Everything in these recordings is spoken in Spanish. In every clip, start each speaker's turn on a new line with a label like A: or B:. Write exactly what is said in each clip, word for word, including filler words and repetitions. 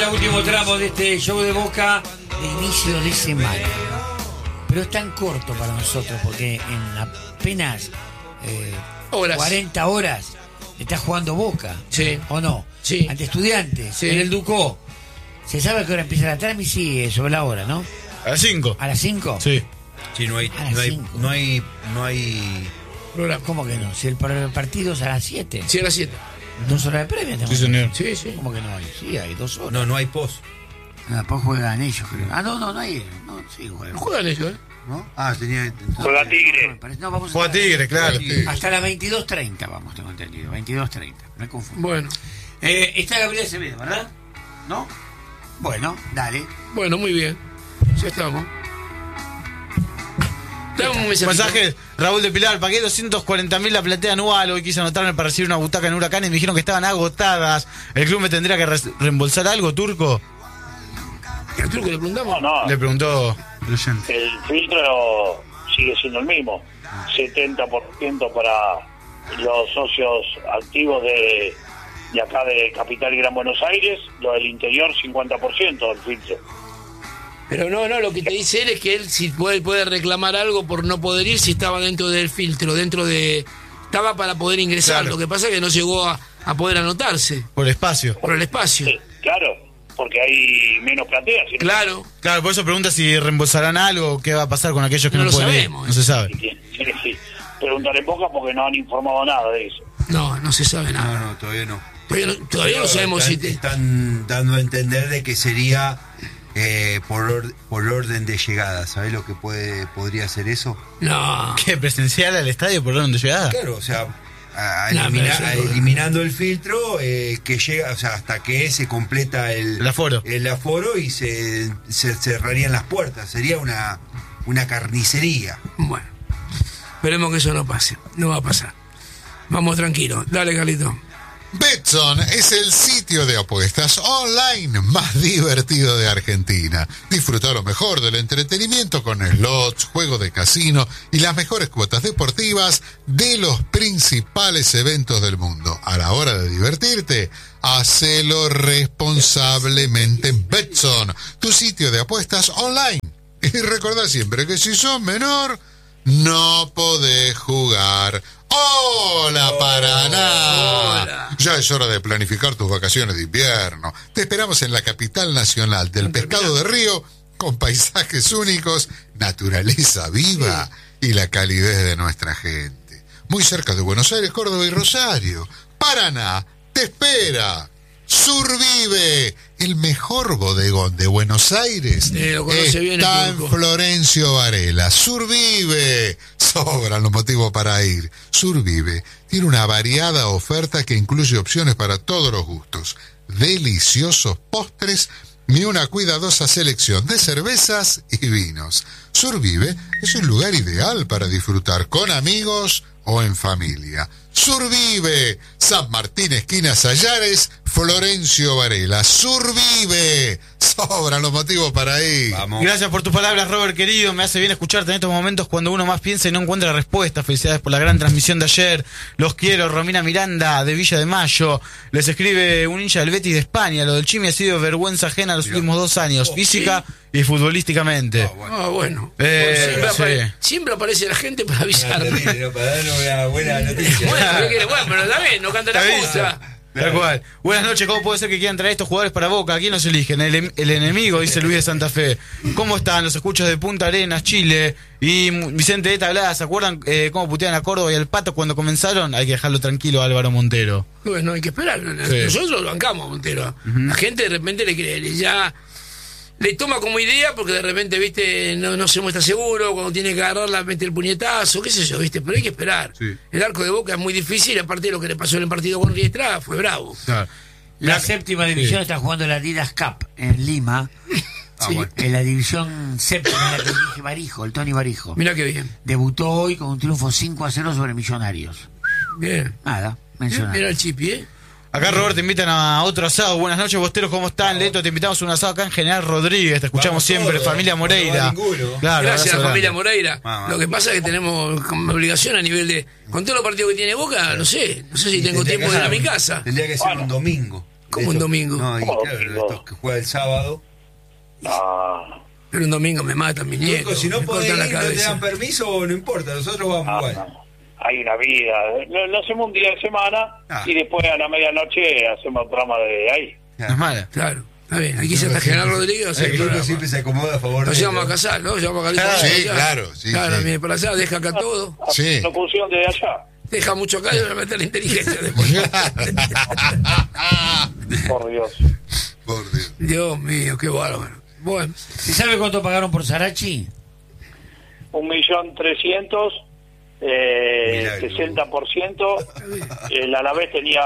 A: al último tramo de este show de Boca de inicio de semana. Pero es tan corto para nosotros porque en apenas eh,
B: horas.
A: cuarenta horas está jugando Boca.
B: Sí.
A: ¿O no?
B: Sí.
A: Ante Estudiantes,
B: sí.
A: en el Ducó. ¿Se sabe a qué hora empieza la trámite? Sí, sobre la hora, ¿no?
C: A las cinco.
A: ¿A las cinco?
C: Sí.
D: Sí, no hay,
A: A las
D: no hay,
A: cinco.
D: no hay, no hay.
A: ¿Cómo que no? Si el partido es a las siete.
B: Sí, a las siete.
A: ¿Dos horas de premio?
C: Sí, señor.
B: Sí, sí.
A: ¿Cómo que no hay? Sí, hay dos horas.
D: No, no hay post.
A: Ah, después juegan ellos, creo. Ah, no, no, no hay. No, sí, juegan.
B: No juegan ellos, ¿eh?
A: ¿No? Ah, tenía. Entonces,
E: Juega Tigre.
A: No, me parece- no, vamos a
C: Juega
A: estar-
C: Tigre, claro. Sí.
A: Hasta las veintidós treinta vamos, tengo entendido. veintidós treinta. Me confundo.
B: Bueno,
A: Eh, está Gabriel Acevedo, ¿verdad? ¿No? Bueno, dale.
B: bueno, muy bien. Ya estamos. Dame un mensaje.
C: Mensajes, Raúl de Pilar, pagué doscientos cuarenta mil la platea anual, hoy quise anotarme para recibir una butaca en Huracán y me dijeron que estaban agotadas. ¿El club me tendría que re- reembolsar algo, Turco?
B: ¿El truco le preguntamos?
E: No, no.
C: Le preguntó.
E: El filtro sigue siendo el mismo. setenta por ciento para los socios activos de, de acá de Capital y Gran Buenos Aires. Lo del interior, cincuenta por ciento del filtro.
B: Pero no, no, lo que te dice él es que él si puede, puede reclamar algo por no poder ir si estaba dentro del filtro, dentro de... Estaba para poder ingresar,
C: Claro.
B: lo que pasa es que no llegó a, a poder anotarse
C: Por espacio.
B: por el espacio.
E: Sí, claro, porque hay menos plateas. ¿sí?
B: Claro,
C: Claro, por eso pregunta si reembolsarán algo, qué va a pasar con aquellos que
B: No
C: no,
B: lo
C: pueden ir.
B: sabemos.
C: No se sabe.
E: Sí, sí, sí. Preguntar en Boca porque no han informado nada de eso.
B: no, no se sabe nada.
D: No, no, todavía no.
B: Todavía no, todavía no sabemos
D: están,
B: si... Te...
D: están dando a entender de que sería eh, por, or- por orden de llegada. ¿Sabés lo que puede podría ser eso?
B: No,
C: ¿Qué? ¿Presencial al estadio por orden de llegada?
D: Claro, o sea, a- a
B: No,
D: elimina-
B: pero
D: a-
B: eso-
D: eliminando el filtro eh, que llega, o sea, hasta que se completa el,
C: El aforo.
D: el aforo y se, se cerrarían las puertas. Sería una, una carnicería.
B: bueno. Esperemos que eso no pase, no va a pasar. Vamos tranquilos, dale Carlito.
F: Betson es el sitio de apuestas online más divertido de Argentina. Disfruta lo mejor del entretenimiento con slots, juego de casino y las mejores cuotas deportivas de los principales eventos del mundo. A la hora de divertirte, hacelo responsablemente en Betson, tu sitio de apuestas online. Y recordá siempre que si sos menor, no podés jugar. ¡Hola, Paraná!
B: Hola.
F: Ya es hora de planificar tus vacaciones de invierno. Te esperamos en la capital nacional del pescado de río, con paisajes únicos, naturaleza viva y la calidez de nuestra gente. Muy cerca de Buenos Aires, Córdoba y Rosario. Paraná te espera. Survive, el mejor bodegón de Buenos Aires,
B: Eh, lo conoce bien el
F: está en
B: turco.
F: Florencio Varela. Survive, sobran los motivos para ir. Survive tiene una variada oferta que incluye opciones para todos los gustos, deliciosos postres y una cuidadosa selección de cervezas y vinos. Survive es un lugar ideal para disfrutar con amigos o en familia. Survive, San Martín, esquina Sayares, Florencio Varela. Survive, sobran los motivos para ir.
D: Vamos.
C: Gracias por tus palabras, Robert, querido. Me hace bien escucharte en estos momentos cuando uno más piensa y no encuentra respuesta. Felicidades por la gran transmisión de ayer. Los quiero. Romina Miranda, de Villa de Mayo. Les escribe un hincha del Betis de España. Lo del Chimi ha sido vergüenza ajena los últimos dos años, física y futbolísticamente.
B: Ah, bueno.
C: Eh,
B: siempre,
C: sí.
B: apare- siempre aparece la gente para avisar.
D: Terrible, para darnos una buena noticia.
B: Bueno, ¿qué quiere? Bueno, pero también, no canta la
C: Está
B: puta.
C: Tal cual. Buenas noches, ¿cómo puede ser que quieran traer estos jugadores para Boca? ¿A quién los eligen? El, el enemigo, dice Luis de Santa Fe. ¿Cómo están los escuchos de Punta Arenas, Chile? Y Vicente de Tablada, ¿se acuerdan eh, cómo puteaban a Córdoba y al Pato cuando comenzaron? Hay que dejarlo tranquilo a Álvaro Montero.
B: Bueno, hay que esperar.
C: Sí.
B: Nosotros lo bancamos, Montero. La gente de repente le cree, le ya le toma como idea porque de repente, viste, no, no se muestra seguro, cuando tiene que agarrarla mete el puñetazo, qué sé yo, viste, pero hay que esperar.
C: Sí.
B: El arco de Boca es muy difícil, aparte de lo que le pasó en el partido con Riestra, fue bravo.
C: Claro.
A: La,
C: La-
A: séptima división
C: sí.
A: está jugando la Adidas Cup en Lima.
D: Ah,
B: Sí.
D: bueno.
A: En la división séptima en la que dirige Barijo, el Tony Barijo.
B: Mirá qué bien.
A: Debutó hoy con un triunfo cinco a cero sobre Millonarios.
B: Bien.
A: Nada,
B: Mira
A: mencionar.
B: el chipi, ¿eh?
C: Acá, Robert, te invitan a otro asado. Buenas noches, bosteros, ¿cómo están? Leto, te invitamos a un asado acá en General Rodríguez. Te escuchamos
D: Vamos
C: siempre,
D: todos.
C: familia Moreira.
D: No va ninguno.
C: Claro,
B: Gracias,
C: abrazo
B: familia
C: grande.
B: Moreira.
D: Vamos.
B: Lo que pasa es que tenemos como obligación a nivel de... Con todos los partidos que tiene Boca, no sé. No sé si tengo
D: Tendría
B: tiempo
D: que
B: de ir a
D: ser-
B: mi casa.
D: Tendría que ser un domingo.
B: ¿Cómo un
D: Estos-
B: domingo?
D: No, y
E: ¿Cómo
D: claro,
E: domingo?
D: estos que juega el sábado.
E: Ah,
B: Pero un domingo me matan mi nieto.
D: Turco, si no
B: me
D: podés
B: cortan
D: ir,
B: la
D: no te
B: cabeza.
D: dan permiso, no importa, nosotros vamos
E: ah,
D: igual.
E: hay una vida. Lo, lo hacemos un día de semana
D: Ah.
E: y después a la medianoche hacemos el programa de ahí.
C: No es mala.
B: Claro, está bien. Aquí se está General Rodríguez. o sea,
D: El
B: el
D: Turco
B: programa.
D: siempre se acomoda a favor
B: Nos
D: de
B: llevamos a
D: él.
B: casar, ¿no? Llevamos a California.
F: Ah, sí,
B: allá.
F: claro, sí,
B: Claro,
F: sí.
B: viene para allá, deja acá todo.
F: Sí.
E: Locución de allá.
B: Deja mucho acá y le voy a meter la inteligencia después.
E: Por Dios.
F: Por Dios.
B: Dios mío, qué bárbaro. Bueno,
A: ¿Se sabe cuánto pagaron por Sarachi?
E: Un millón trescientos, eh,
D: Milagro.
E: sesenta por ciento. El Alavés tenía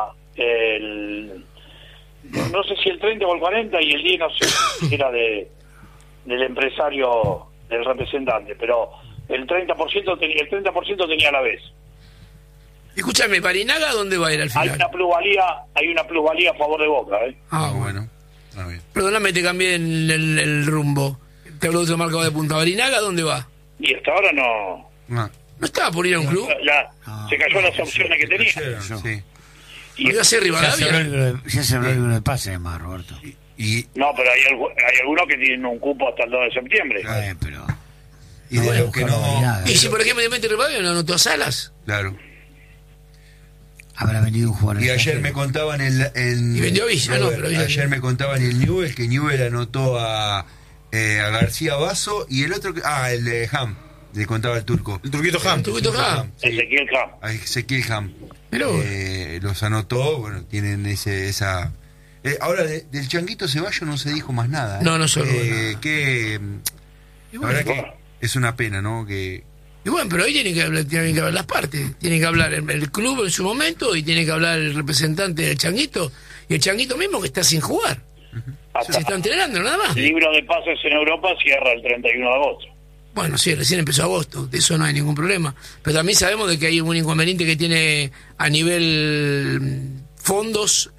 E: el, no sé si el treinta o el cuarenta y el diez no sé si era de del empresario, del representante, pero el treinta por ciento tenía, el treinta por ciento tenía Alavés.
B: escúchame, ¿Barinaga dónde va a ir al
E: Hay
B: final?
E: una plusvalía, hay una plusvalía a favor de Boca, ¿eh?
B: Ah,
D: Ah,
B: bueno.
D: bueno, está bien.
B: Perdóname, te cambié el, el- el rumbo. Te hablo de otro marcador de punta. ¿Barinaga dónde va?
E: Y hasta ahora no,
D: Ah,
B: ¿No estaba por ir a un club?
E: la- se cayó las opciones que tenía.
D: cayeron, sí.
E: Y,
B: Iba a ser
A: Ya se habló el
B: Rivadavia.
A: libro de- ya se habló el libro de pase, además, Roberto.
D: Y,
E: no, pero hay, algu- hay algunos que tienen un cupo hasta el dos de septiembre.
D: Claro.
A: Eh, pero...
D: y de los que no.
A: barbaridad.
B: Y si por ejemplo de Rivadavia no anotó a Salas.
D: Claro.
A: Habrá vendido un jugador.
D: Y ayer
A: extranjero.
D: me contaban en, la- en
B: Y vendió a Villa, no,
D: Robert,
B: pero Villa-
D: ayer me contaban el Newell que Newell anotó a, eh, a García Basso y el otro que- ah el de Ham, le contaba el turco.
C: El turquito Ham.
B: El turquito Ham.
D: sí.
E: Ezequiel Camp.
D: A Ezequiel Ham.
B: Mirá vos.
D: Eh, los anotó, bueno, tienen ese esa eh, ahora de- del Changuito Ceballos no se dijo más nada. ¿eh?
B: No, no se habló de
D: eh,
B: nada.
D: que
B: Y
D: la
B: bueno,
D: verdad que es una pena, ¿no? Que
B: y bueno, pero ahí tienen que hablar, tienen que hablar las partes. Tienen que hablar el, el club en su momento y tiene que hablar el representante del Changuito. Y el Changuito mismo que está sin jugar.
E: Hasta
B: Se está entrenando nada más.
E: el libro de pases en Europa cierra el treinta y uno de agosto.
B: Bueno, sí, recién empezó agosto, de eso no hay ningún problema. Pero también sabemos de que hay un inconveniente que tiene a nivel mm, fondos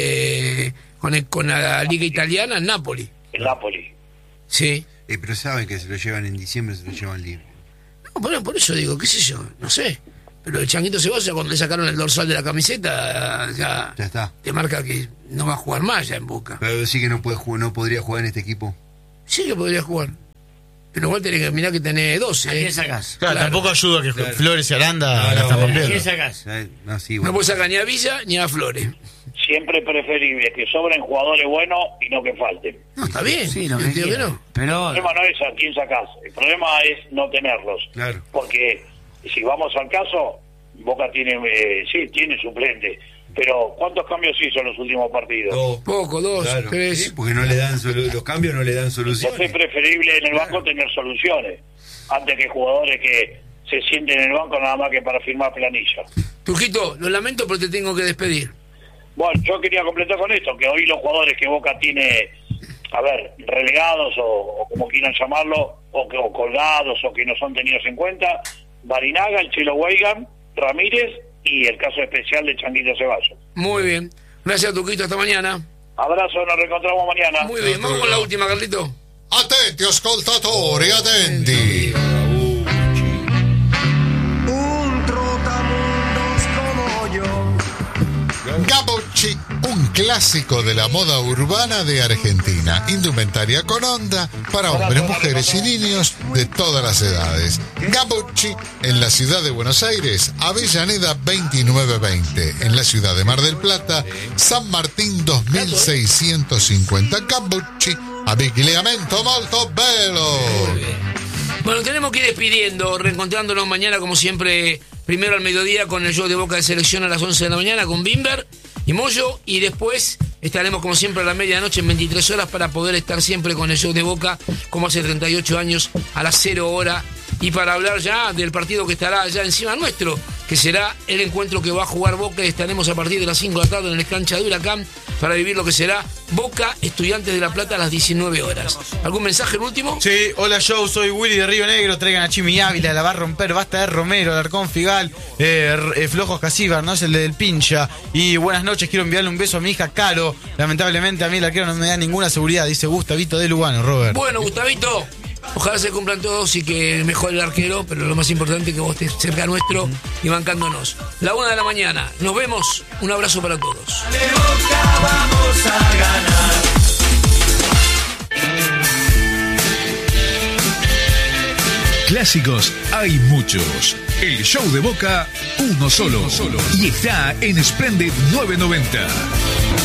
B: eh, con, el- con la liga italiana, el Napoli.
E: El Napoli.
B: Sí.
D: eh, pero saben que se lo llevan en diciembre, se lo llevan libre.
B: No, bueno, por eso digo, qué sé yo, no sé. Pero el Changuito Ceballos, cuando le sacaron el dorsal de la camiseta, ya,
D: Ya está.
B: te marca que no va a jugar más ya en Boca.
D: Pero sí que no puede jugar, no podría jugar en este equipo.
B: Sí que podría jugar. Pero igual tenés que mirar que tenés doce.
A: ¿A
B: ¿eh?
A: quién sacás?
C: Claro,
B: Claro.
C: tampoco ayuda que
D: Claro.
C: Flores y Aranda
D: No,
C: la
D: no,
C: están
D: bueno.
A: ¿A
C: rompiendo.
A: quién sacás?
D: Eh, No, sí,
B: No
D: bueno.
B: puedes sacar ni a Villa ni a Flores.
E: Siempre preferible que sobren jugadores buenos y no que falten.
B: No, está bien.
A: Sí, lo
B: yo
A: que
B: digo que
A: quieras.
B: no.
A: Pero...
E: El problema no es a quién sacás, el problema es no tenerlos.
D: Claro.
E: Porque si vamos al caso, Boca tiene, eh, sí, tiene suplente. Pero ¿cuántos cambios hizo en los últimos partidos?
D: Dos.
B: Poco, dos,
D: Claro,
B: tres.
D: sí, porque no le dan solu- los cambios no le dan
E: Entonces
D: soluciones.
E: es preferible en el banco tener soluciones, antes que jugadores que se sienten en el banco nada más que para firmar planilla.
B: Turquito, lo lamento, pero te tengo que despedir.
E: Bueno, yo quería completar con esto, que hoy los jugadores que Boca tiene, a ver, relegados o, o como quieran llamarlo, o, que, o colgados o que no son tenidos en cuenta, Barinaga, el Chelo Weigan, Ramírez y el caso especial de Changuito Ceballos.
B: Muy bien. Gracias, Turquito. Hasta mañana.
E: Abrazo, nos reencontramos mañana.
B: Muy bien. Vamos con la última, Carlito.
F: Attenti ascoltatori, attenti.
G: Un trotamundos como yo.
F: Gabucci, un clásico de la moda urbana de Argentina. Indumentaria con onda para hombres, mujeres y niños de todas las edades. Gabucci, en la ciudad de Buenos Aires, Avellaneda veintinueve veinte. En la ciudad de Mar del Plata, San Martín dos mil seiscientos cincuenta. Gabucci, abbigliamento molto bello.
B: Bueno, tenemos que ir despidiendo, reencontrándonos mañana, como siempre, primero al mediodía con el show de Boca de Selección a las once de la mañana con Bimber y Moyo, y después estaremos como siempre a la medianoche en veintitrés horas para poder estar siempre con el show de Boca, como hace treinta y ocho años, a las cero hora, y para hablar ya del partido que estará ya encima nuestro, que será el encuentro que va a jugar Boca, y estaremos a partir de las cinco de la tarde en la cancha de Huracán para vivir lo que será Boca Estudiantes de La Plata a las diecinueve horas. ¿Algún mensaje el último?
C: Sí, hola Joe, soy Willy de Río Negro, traigan a Chimi Ávila, la va a romper, basta de Romero, Alarcón Figal, eh, R- eh, Flojos Casíbar, no es el del pincha. Y buenas noches, quiero enviarle un beso a mi hija Caro, lamentablemente a mí el arquero no me da ninguna seguridad, dice Gustavito de Lugano, Robert.
B: Bueno, Gustavito, Ojalá se cumplan todos y que mejore el arquero, pero lo más importante es que vos estés cerca nuestro y bancándonos. La una de la mañana, nos vemos, un abrazo para todos.
G: De Boca vamos a ganar.
H: Clásicos hay muchos. El show de Boca, uno solo. Y está en Splendid novecientos noventa.